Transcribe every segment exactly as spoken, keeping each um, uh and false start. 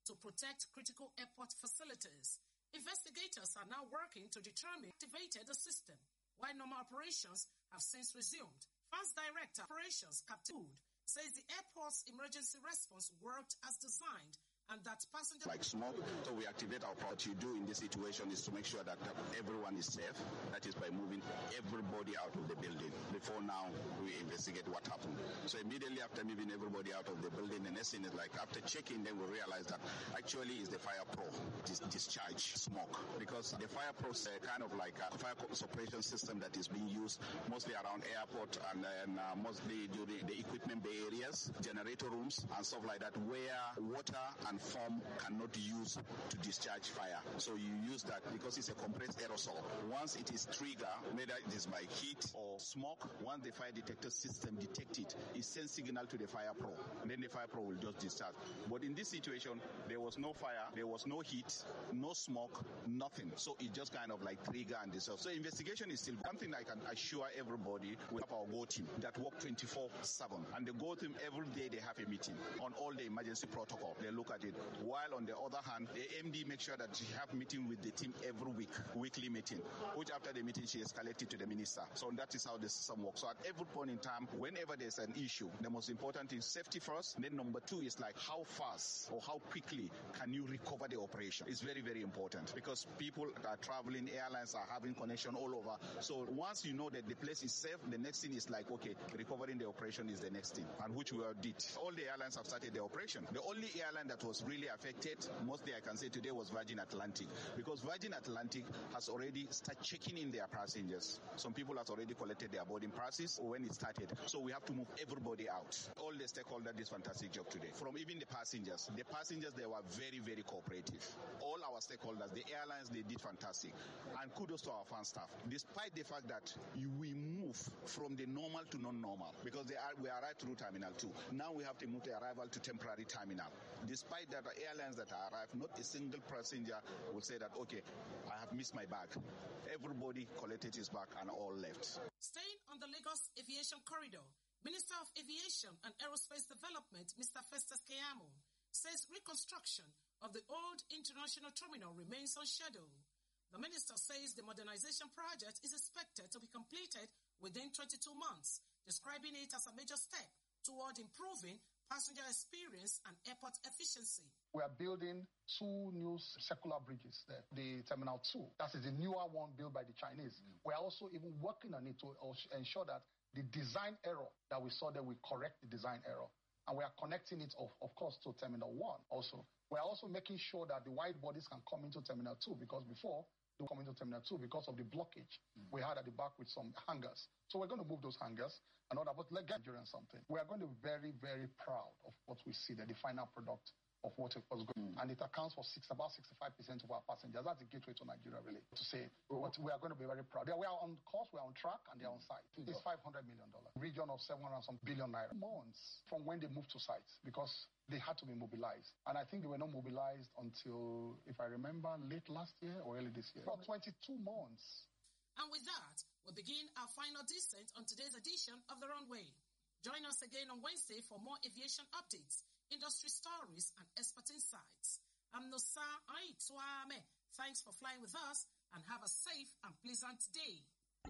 to protect critical airport facilities. Investigators are now working to determine who activated the system, while normal operations have since resumed. F A N S Director Operations Captain Wood says the airport's emergency response worked as designed and that passengers like smoke, so we activate our power. What you do in this situation is to make sure that everyone is safe. That is by moving everybody out of the building. Before now, we investigate what happened. So immediately after moving everybody out of the building, the next thing is like after checking, then we realize that actually is the Fire Pro dis- discharge smoke, because the Fire Pro is a kind of like a fire suppression system that is being used mostly around airport and then uh, mostly during the equipment bay areas, generator rooms and stuff like that, where water and foam cannot use to discharge fire. So you use that because it's a compressed aerosol. Once it is triggered, whether it is by heat or smoke, once the fire detector system detects it, it sends signal to the Fire Pro. And then the Fire Pro will just discharge. But in this situation, there was no fire, there was no heat, no smoke, nothing. So it just kind of like trigger and discharge. So investigation is still one thing I can assure everybody. We have our Go team that work twenty-four seven. And the Go team, every day they have a meeting on all the emergency protocol. They look at it. While on the other hand, the M D makes sure that she have meeting with the team every week, weekly meeting, which after the meeting she escalates to the minister. So that is how the system works. So at every point in time, whenever there's an issue, the most important is safety first. And then number two is like how fast or how quickly can you recover the operation. It's very, very important because people that are traveling, airlines are having connection all over. So once you know that the place is safe, the next thing is like, okay, recovering the operation is the next thing, and which we did. All the airlines have started the operation. The only airline that was really affected, mostly I can say today, was Virgin Atlantic, because Virgin Atlantic has already started checking in their passengers. Some people have already collected their boarding passes when it started. So we have to move everybody out. All the stakeholders did a fantastic job today. From even the passengers. The passengers, they were very, very cooperative. All our stakeholders, the airlines, they did fantastic. And kudos to our fan staff. Despite the fact that you, we move from the normal to non-normal, because they are, we arrived through Terminal two. Now we have to move the arrival to temporary terminal. Despite that, the airlines that arrived, not a single passenger will say that, okay, I have missed my bag. Everybody collected his bag and all left. Staying on the Lagos Aviation Corridor, Minister of Aviation and Aerospace Development, Mister Festus Keyamo, says reconstruction of the old international terminal remains on schedule. The minister says the modernization project is expected to be completed within twenty-two months, describing it as a major step toward improving passenger experience and airport efficiency. We are building two new circular bridges there, the Terminal two. That is the newer one built by the Chinese. Mm. We are also even working on it to ensure that the design error that we saw there, we correct the design error. And we are connecting it, of, of course, to Terminal one also. We are also making sure that the wide bodies can come into Terminal two, because before they come into Terminal two because of the blockage mm. we had at the back with some hangars. So we're going to move those hangars and all that, but let's get Nigerian something. We are going to be very, very proud of what we see there, the final product of what it was going. Mm. And it accounts for six, about sixty-five percent of our passengers. That's the gateway to Nigeria, really, to say. Oh. But we are going to be very proud. We are on course, we are on track, and they are on site. Mm. It's five hundred million dollars. Region of seven hundred some billion naira. Months from when they moved to sites, because they had to be mobilized. And I think they were not mobilized until, if I remember, late last year or early this year. For twenty-two months. And with that, we begin our final descent on today's edition of The Runway. Join us again on Wednesday for more aviation updates, industry stories, and expert insights. I'm Nosa Aitwame. Thanks for flying with us, and have a safe and pleasant day.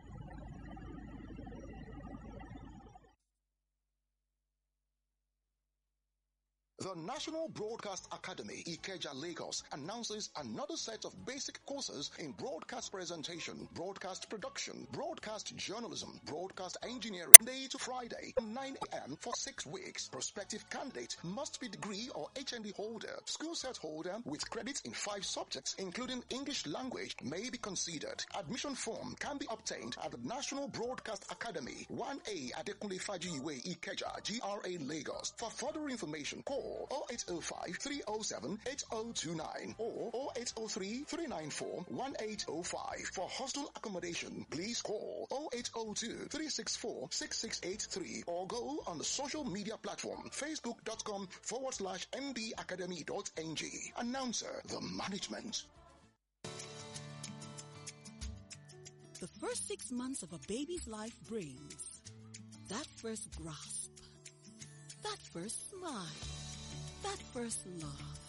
The National Broadcast Academy, Ikeja, Lagos, announces another set of basic courses in broadcast presentation, broadcast production, broadcast journalism, broadcast engineering, Monday to Friday, nine a.m. for six weeks. Prospective candidate must be degree or H N D holder. School set holder with credits in five subjects, including English language, may be considered. Admission form can be obtained at the National Broadcast Academy, one A Adekunle Fajiwe, Ikeja, G R A, Lagos. For further information, call oh eight oh five, three oh seven, eight oh two nine or oh eight oh three, three nine four, one eight oh five. For hostel accommodation, please call oh eight oh two, three six four, six six eight three or go on the social media platform facebook.com forward slash mbacademy.ng. Announcer, the management. The first six months of a baby's life brings that first grasp, that first smile, that first love,